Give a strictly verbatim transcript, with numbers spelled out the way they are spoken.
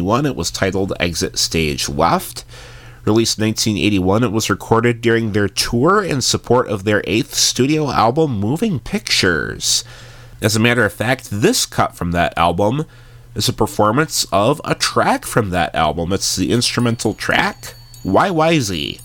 seventy-one, it was titled Exit Stage Left. Released in nineteen eighty-one, it was recorded during their tour in support of their eighth studio album, Moving Pictures. As a matter of fact, this cut from that album is a performance of a track from that album. It's the instrumental track, Y Y Z.